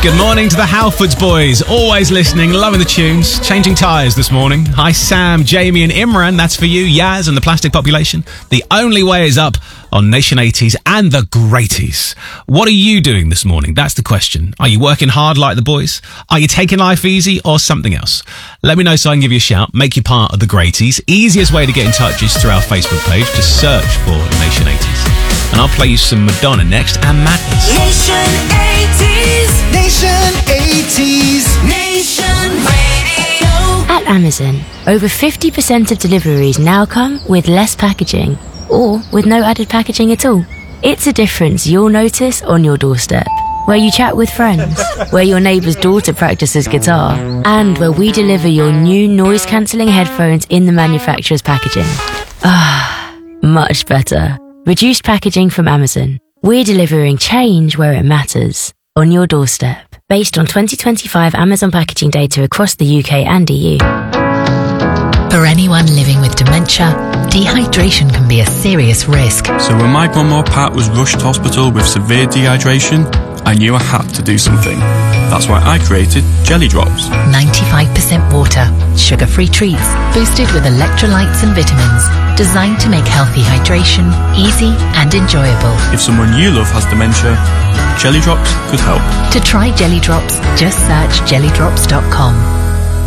Good morning to the Halfords boys. Always listening, loving the tunes. Changing tyres this morning. Hi, Sam, Jamie and Imran. That's for you, Yaz and the plastic population. The only way is up on Nation 80s and the Greaties. What are you doing this morning? That's the question. Are you working hard like the boys? Are you taking life easy or something else? Let me know so I can give you a shout. Make you part of the Greaties. Easiest way to get in touch is through our Facebook page. Just search for Nation 80s. And I'll play you some Madonna next and Madness. Nation 80s. Nation 80s. Nation Radio. At Amazon, over 50% of deliveries now come with less packaging or with no added packaging at all. It's a difference you'll notice on your doorstep, where you chat with friends, where your neighbour's daughter practices guitar, and where we deliver your new noise-cancelling headphones in the manufacturer's packaging. Ah, much better. Reduced packaging from Amazon. We're delivering change where it matters, on your doorstep, based on 2025 Amazon packaging data across the UK and EU. For anyone living with dementia, dehydration can be a serious risk. So when my grandma Pat was rushed to hospital with severe dehydration, I knew I had to do something. That's why I created Jelly Drops. 95% water, sugar-free treats, boosted with electrolytes and vitamins, designed to make healthy hydration easy and enjoyable. If someone you love has dementia, Jelly Drops could help. To try Jelly Drops, just search jellydrops.com.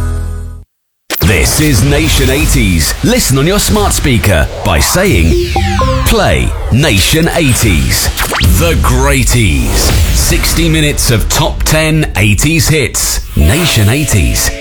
This is Nation 80s. Listen on your smart speaker by saying, play Nation 80s. The Greaties. 60 minutes of top 10 80s hits. Nation 80s.